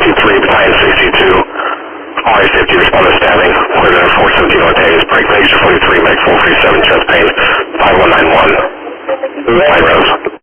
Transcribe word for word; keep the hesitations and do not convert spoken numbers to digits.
fifty-three, Battalion sixty-two, R A fifty, respond to stabbing, clear to four seventeen Ortegas, break major forty-three, make four three seven, chest pain, five one nine one, White Rose.